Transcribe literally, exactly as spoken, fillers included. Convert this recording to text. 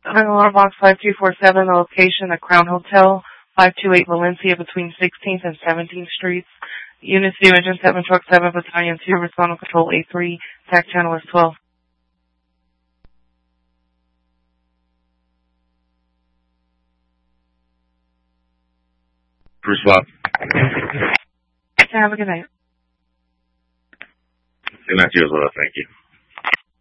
Alarm box five two four seven, the location, the Crown Hotel, five two eight Valencia, between sixteenth and seventeenth Streets. Units Division seven, Truck seven, Battalion two, Respond on Control A three, T A C channel is twelve. Respond. Have a good night. Good night to you as well, thank you.